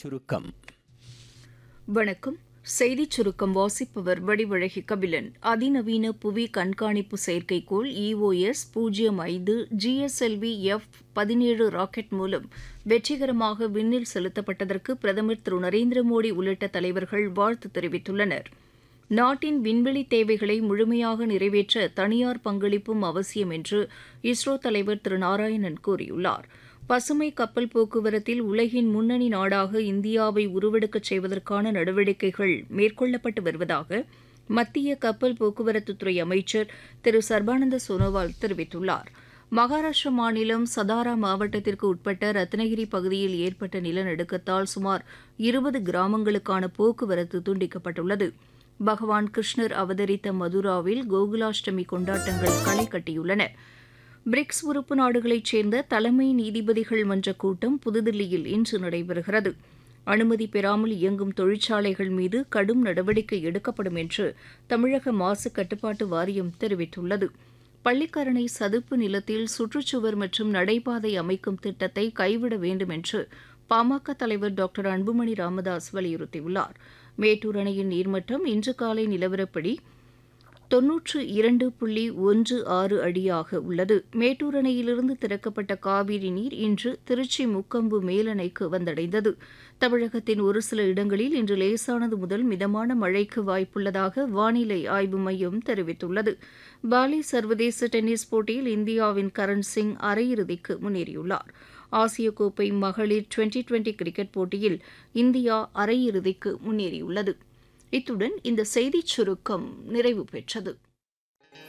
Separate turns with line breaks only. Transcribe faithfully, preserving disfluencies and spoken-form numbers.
சுருக்கம்.
வணக்கம். செய்திச் சுருக்கம் வாசிப்பவர் வடிவழகி கபிலன். அதிநவீன புவி கண்காணிப்பு செயற்கைக்கோள் இஓஎஸ் பூஜ்ஜியம் ஐந்து ஜிஎஸ்எல்வி எஃப் பதினேழு ராக்கெட் மூலம் வெற்றிகரமாக விண்ணில் செலுத்தப்பட்டதற்கு பிரதமர் திரு நரேந்திர மோடி உள்ளிட்ட தலைவர்கள் வாழ்த்து தெரிவித்துள்ளனர். நாட்டின் விண்வெளி தேவைகளை முழுமையாக நிறைவேற்ற தனியார் பங்களிப்பும் அவசியம் என்று இஸ்ரோ தலைவர் திரு நாராயணன் கூறியுள்ளார். பசுமை கப்பல் போக்குவரத்தில் உலகின் முன்னணி நாடாக இந்தியாவை உருவெடுக்கச் செய்வதற்கான நடவடிக்கைகள் மேற்கொள்ளப்பட்டு வருவதாக மத்திய கப்பல் போக்குவரத்துத்துறை அமைச்சர் திரு சர்பானந்த சோனோவால் தெரிவித்துள்ளார். மகாராஷ்டிர மாநிலம் சதாரா மாவட்டத்திற்கு உட்பட்ட ரத்னகிரி பகுதியில் ஏற்பட்ட நிலநடுக்கத்தால் சுமார் இருபது கிராமங்களுக்கான போக்குவரத்து துண்டிக்கப்பட்டுள்ளது. பகவான் கிருஷ்ணர் அவதரித்த மதுராவில் கோகுலாஷ்டமி கொண்டாட்டங்கள் களை கட்டியுள்ளன. பிரிக்ஸ் உறுப்பு நாடுகளைச் சேர்ந்த தலைமை நீதிபதிகள் மன்ற கூட்டம் புதுதில்லியில் இன்று நடைபெறுகிறது. அனுமதி பெறாமல் இயங்கும் தொழிற்சாலைகள் மீது கடும் நடவடிக்கை எடுக்கப்படும் என்று தமிழக மாசு கட்டுப்பாட்டு வாரியம் தெரிவித்துள்ளது. பள்ளிக்கரணை சதுப்பு நிலத்தில் சுற்றுச்சுவர் மற்றும் நடைபாதை அமைக்கும் திட்டத்தை கைவிட வேண்டும் என்று பாமக தலைவர் டாக்டர் அன்புமணி ராமதாஸ் வலியுறுத்தியுள்ளார். மேட்டூர் அணையின் நீர்மட்டம் இன்று காலை நிலவரப்படி தொன்னூற்று இரண்டு புள்ளி ஒன்று ஆறு அடியாக உள்ளது. மேட்டூர் அணையிலிருந்து திறக்கப்பட்ட காவிரி நீர் இன்று திருச்சி முக்கொம்பு மேலணைக்கு வந்தடைந்தது. தமிழகத்தின் ஒரு சில இடங்களில் இன்று லேசானது முதல் மிதமான மழைக்கு வாய்ப்புள்ளதாக வானிலை ஆய்வு மையம் தெரிவித்துள்ளது. பாலி சர்வதேச டென்னிஸ் போட்டியில் இந்தியாவின் கரண் சிங் அரையிறுதிக்கு முன்னேறியுள்ளார். ஆசிய கோப்பை மகளிர் டுவெண்டி டுவெண்டி கிரிக்கெட் போட்டியில் இந்தியா அரையிறுதிக்கு முன்னேறியுள்ளது. இத்துடன் இந்த செய்திச் சுருக்கம் நிறைவு பெற்றது.